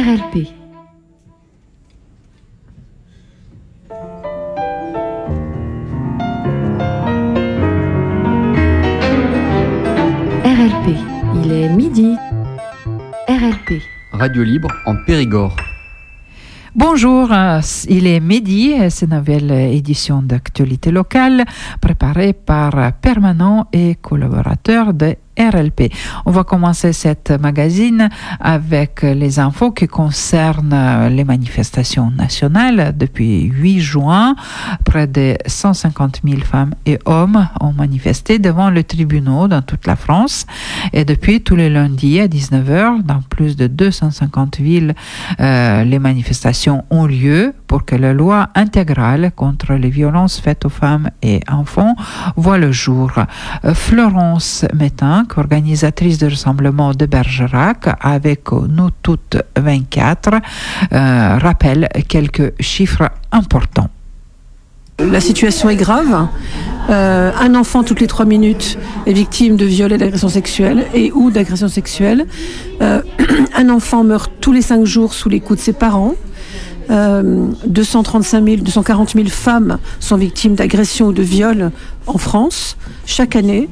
RLP. RLP, il est midi. RLP. Radio Libre en Périgord. Bonjour, il est midi, c'est une nouvelle édition d'actualité locale préparée par permanents et collaborateurs de RLP. On va commencer cette magazine avec les infos qui concernent les manifestations nationales. Depuis 8 juin, près de 150 000 femmes et hommes ont manifesté devant les tribunaux dans toute la France. Et depuis tous les lundis à 19h, dans plus de 250 villes, les manifestations ont lieu pour que la loi intégrale contre les violences faites aux femmes et enfants voit le jour. Florence Métain, organisatrice du rassemblement de Bergerac avec Nous Toutes 24, rappelle quelques chiffres importants. La situation est grave. Un enfant toutes les 3 minutes est victime de viol et d'agression sexuelle ou d'agression sexuelle. Un enfant meurt tous les 5 jours sous les coups de ses parents. 240 000 femmes sont victimes d'agression ou de viol en France chaque année.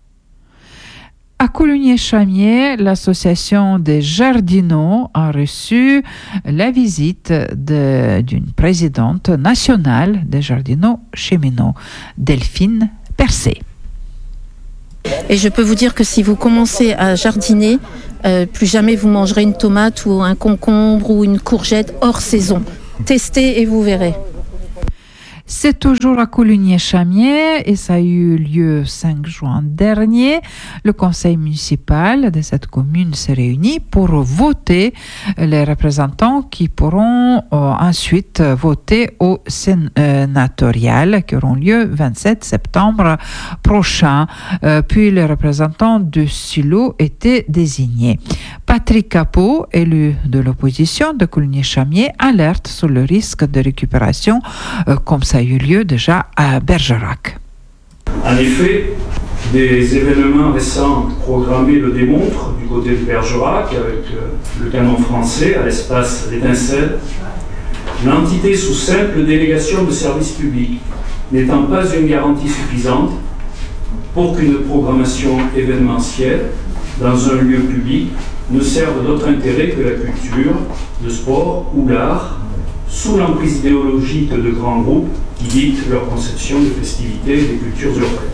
À Coulugny-Chamiers, l'association des jardinaux a reçu la visite d'une présidente nationale des jardinaux cheminots, Delphine Percé. Et je peux vous dire que si vous commencez à jardiner, plus jamais vous mangerez une tomate ou un concombre ou une courgette hors saison. Testez et vous verrez. C'est toujours à Coulugny-Chamiers et ça a eu lieu 5 juin dernier. Le conseil municipal de cette commune s'est réuni pour voter les représentants qui pourront ensuite voter au sénatorial qui auront lieu 27 septembre prochain. Puis les représentants de Silo étaient désignés. Patrick Capot, élu de l'opposition de Coulugny-Chamiers, alerte sur le risque de récupération comme ça a eu lieu déjà à Bergerac. En effet, des événements récents programmés le démontrent du côté de Bergerac avec le canon français à l'espace L'Étincelle, l'entité sous simple délégation de service public n'étant pas une garantie suffisante pour qu'une programmation événementielle dans un lieu public ne serve d'autre intérêt que la culture, le sport ou l'art, sous l'emprise idéologique de grands groupes qui dictent leur conception de festivités et des cultures européennes.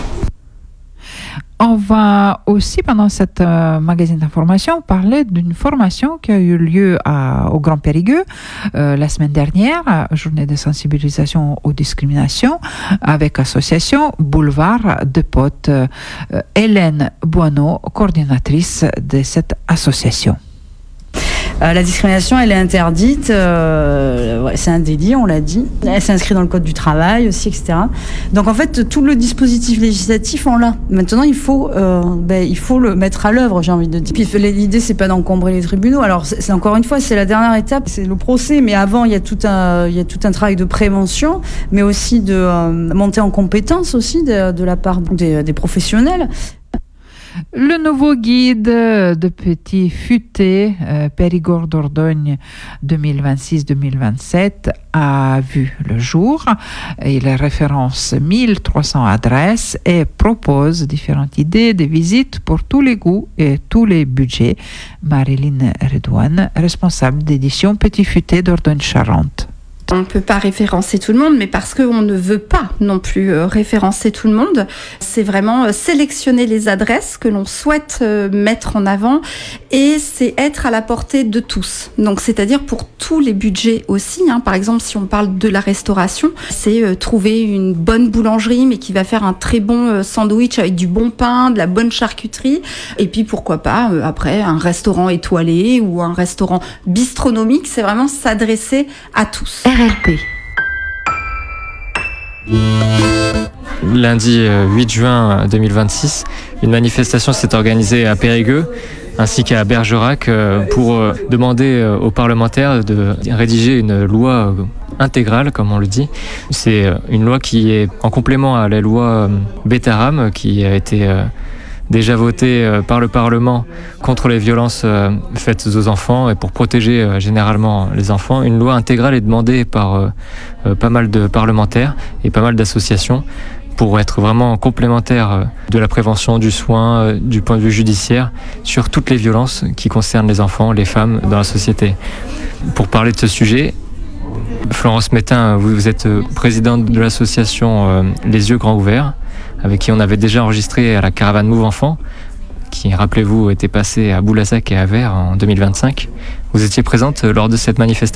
On va aussi, pendant cette magazine d'information, parler d'une formation qui a eu lieu au Grand Périgueux la semaine dernière, journée de sensibilisation aux discriminations, avec l'association Boulevard de Potes. Hélène Boineau, coordinatrice de cette association. La discrimination, elle est interdite, c'est un délit, on l'a dit. Elle s'inscrit dans le code du travail aussi, etc. Donc en fait, tout le dispositif législatif, on l'a. Maintenant, il faut le mettre à l'œuvre, j'ai envie de dire. Puis l'idée, c'est pas d'encombrer les tribunaux. Alors, c'est encore une fois, c'est la dernière étape, c'est le procès. Mais avant, il y a tout un travail de prévention, mais aussi de montée en compétence aussi de la part des professionnels. Le nouveau guide de petits futés Périgord Dordogne 2026-2027 a vu le jour. Il référence 1300 adresses et propose différentes idées de visites pour tous les goûts et tous les budgets. Marilyn Redouane, responsable d'édition Petits futés Dordogne-Charente. On ne peut pas référencer tout le monde, mais parce qu'on ne veut pas non plus référencer tout le monde, c'est vraiment sélectionner les adresses que l'on souhaite mettre en avant et c'est être à la portée de tous. Donc c'est-à-dire pour tous les budgets aussi. Par exemple, si on parle de la restauration, c'est trouver une bonne boulangerie mais qui va faire un très bon sandwich avec du bon pain, de la bonne charcuterie et puis pourquoi pas après un restaurant étoilé ou un restaurant bistronomique. C'est vraiment s'adresser à tous. RLP. Lundi 8 juin 2026, une manifestation s'est organisée à Périgueux ainsi qu'à Bergerac pour demander aux parlementaires de rédiger une loi intégrale, comme on le dit. C'est une loi qui est en complément à la loi Bétaram qui a été déjà voté par le Parlement contre les violences faites aux enfants et pour protéger généralement les enfants. Une loi intégrale est demandée par pas mal de parlementaires et pas mal d'associations pour être vraiment complémentaire de la prévention, du soin, du point de vue judiciaire, sur toutes les violences qui concernent les enfants, les femmes dans la société. Pour parler de ce sujet, Florence Métain, vous êtes présidente de l'association Les Yeux Grands Ouverts, avec qui on avait déjà enregistré à la caravane Move Enfants, qui, rappelez-vous, était passée à Boulazac et à Vers en 2025. Vous étiez présente lors de cette manifestation ?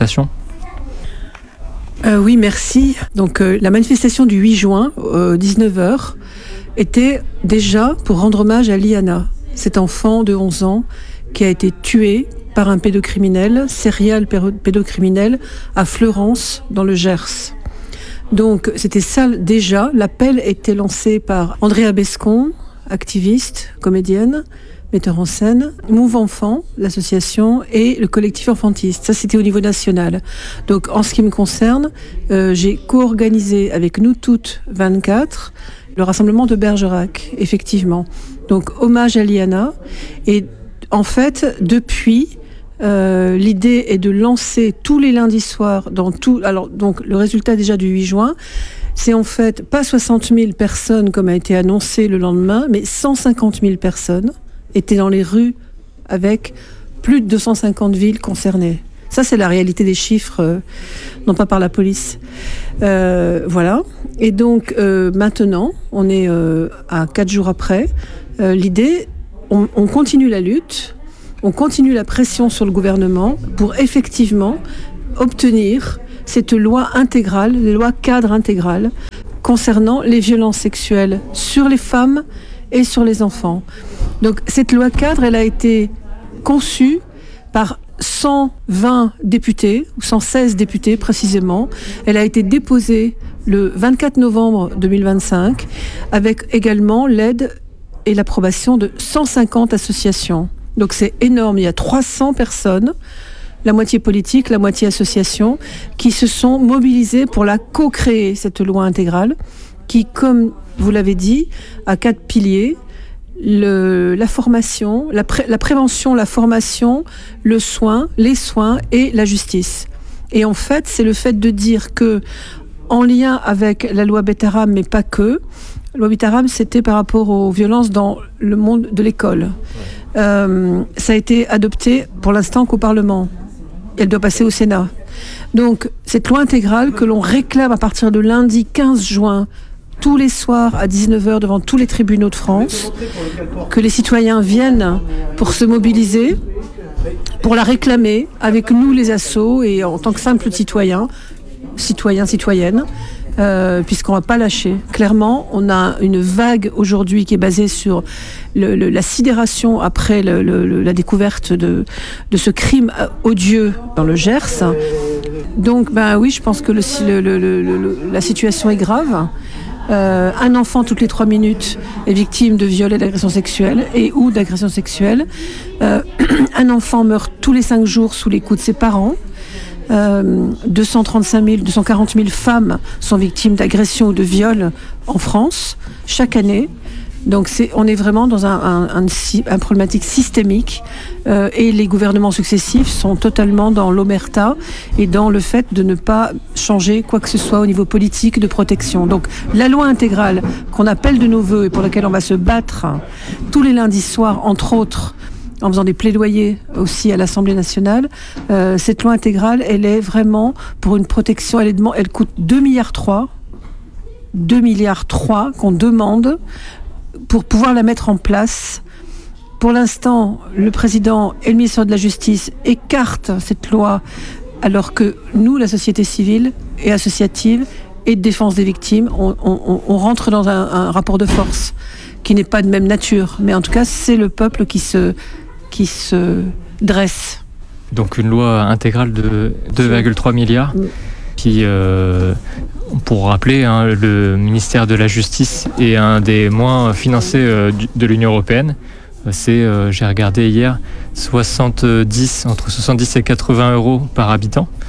Oui, merci. Donc la manifestation du 8 juin, 19h, était déjà pour rendre hommage à Liana, cet enfant de 11 ans qui a été tué par un pédocriminel, serial pédocriminel, à Fleurance, dans le Gers. Donc c'était ça déjà. L'appel était lancé par Andrea Bescon, activiste, comédienne, metteur en scène, Move Enfants, l'association, et le collectif enfantiste. Ça, c'était au niveau national. Donc, en ce qui me concerne, j'ai co-organisé avec Nous Toutes 24 le rassemblement de Bergerac, effectivement. Donc, hommage à Liana. Et en fait, depuis, l'idée est de lancer tous les lundis soirs dans tout. Alors, donc, le résultat déjà du 8 juin, c'est en fait pas 60 000 personnes comme a été annoncé le lendemain, mais 150 000 personnes étaient dans les rues avec plus de 250 villes concernées. Ça, c'est la réalité des chiffres, non pas par la police. Voilà. Et donc, maintenant, on est à 4 jours après. L'idée, on continue la lutte, on continue la pression sur le gouvernement pour effectivement obtenir cette loi intégrale, les lois cadres intégrales concernant les violences sexuelles sur les femmes et sur les enfants. Donc cette loi cadre, elle a été conçue par 120 députés, ou 116 députés précisément. Elle a été déposée le 24 novembre 2025, avec également l'aide et l'approbation de 150 associations. Donc c'est énorme, il y a 300 personnes, la moitié politique, la moitié association, qui se sont mobilisées pour la co-créer, cette loi intégrale, qui, comme vous l'avez dit, a 4 piliers. La formation, la prévention, la formation, le soin, les soins et la justice. Et en fait, c'est le fait de dire que, en lien avec la loi Betaram, mais pas que, la loi Betaram, c'était par rapport aux violences dans le monde de l'école. Ça a été adopté pour l'instant qu'au Parlement. Elle doit passer au Sénat. Donc, cette loi intégrale que l'on réclame à partir de lundi 15 juin, tous les soirs à 19h devant tous les tribunaux de France, que les citoyens viennent pour se mobiliser, pour la réclamer avec nous les assos et en tant que simples citoyens, citoyennes, puisqu'on ne va pas lâcher. Clairement, on a une vague aujourd'hui qui est basée sur la sidération après la découverte de ce crime odieux dans le Gers. Donc, oui, je pense que la situation est grave. Un enfant toutes les 3 minutes est victime de viol et d'agression sexuelle ou d'agression sexuelle. Un enfant meurt tous les 5 jours sous les coups de ses parents. 240 000 femmes sont victimes d'agression ou de viol en France chaque année. Donc on est vraiment dans un problématique systémique et les gouvernements successifs sont totalement dans l'omerta et dans le fait de ne pas changer quoi que ce soit au niveau politique de protection. Donc la loi intégrale qu'on appelle de nos voeux et pour laquelle on va se battre tous les lundis soirs, entre autres, en faisant des plaidoyers aussi à l'Assemblée nationale, cette loi intégrale, elle est vraiment pour une protection, elle coûte 2,3 milliards qu'on demande pour pouvoir la mettre en place. Pour l'instant, le président et le ministère de la Justice écartent cette loi, alors que nous, la société civile et associative et de défense des victimes, on rentre dans un rapport de force qui n'est pas de même nature. Mais en tout cas, c'est le peuple qui se dresse. Donc une loi intégrale de 2,3 milliards. Puis, pour rappeler, le ministère de la Justice est un des moins financés de l'Union européenne. C'est, j'ai regardé hier, entre 70 et 80 euros par habitant.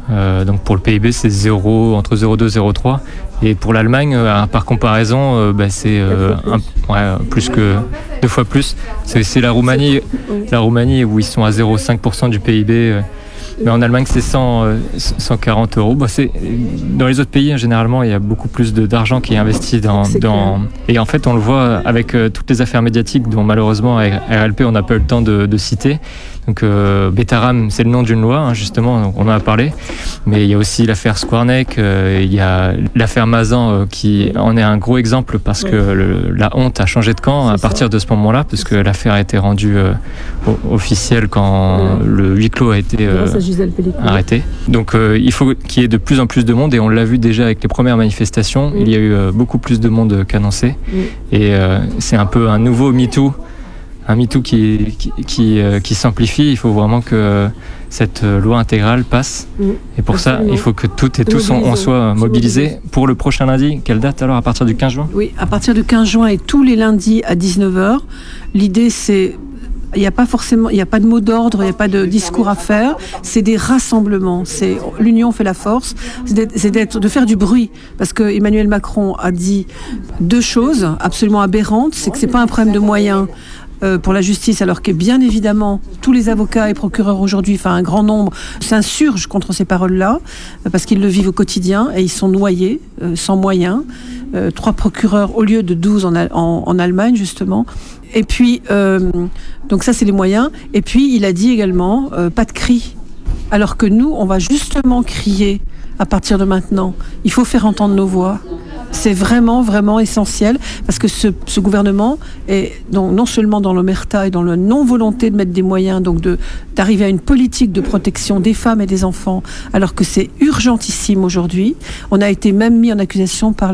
Donc pour le PIB, c'est entre 0,2 et 0,3. Et pour l'Allemagne, par comparaison, c'est plus que 2 fois plus. C'est la Roumanie où ils sont à 0,5% du PIB. Mais en Allemagne, c'est 140 euros. Dans les autres pays, généralement, il y a beaucoup plus d'argent qui est investi Et en fait, on le voit avec toutes les affaires médiatiques dont malheureusement, à RLP, on n'a pas eu le temps de citer. Donc Betaram, c'est le nom d'une loi, justement, donc on en a parlé. Mais il y a aussi l'affaire Squarneck, il y a l'affaire Mazan qui en est un gros exemple parce que la honte a changé de camp à partir de ce moment-là, parce que l'affaire a été rendue officielle quand le huis clos a été arrêté. Donc il faut qu'il y ait de plus en plus de monde, et on l'a vu déjà avec les premières manifestations, il y a eu beaucoup plus de monde qu'annoncé. Et c'est un peu un nouveau MeToo. Un MeToo qui s'amplifie. Il faut vraiment que cette loi intégrale passe. Et pour ça, il faut que toutes et tous on soit mobilisés. Pour le prochain lundi, quelle date alors, à partir du 15 juin ? Oui, à partir du 15 juin et tous les lundis à 19h. L'idée, c'est... Il n'y a pas de mot d'ordre, il n'y a pas de discours à faire. C'est des rassemblements. L'union fait la force. De faire du bruit. Parce que Emmanuel Macron a dit 2 choses absolument aberrantes. C'est que c'est pas un problème de moyens pour la justice, alors que bien évidemment tous les avocats et procureurs aujourd'hui, un grand nombre, s'insurgent contre ces paroles-là, parce qu'ils le vivent au quotidien et ils sont noyés, sans moyens. 3 procureurs au lieu de 12 en Allemagne, justement. Et puis, donc ça c'est les moyens. Et puis il a dit également, pas de cris. Alors que nous, on va justement crier à partir de maintenant. Il faut faire entendre nos voix. C'est vraiment, vraiment essentiel, parce que ce gouvernement est non seulement dans l'omerta et dans la non-volonté de mettre des moyens, donc d'arriver à une politique de protection des femmes et des enfants, alors que c'est urgentissime aujourd'hui. On a été même mis en accusation par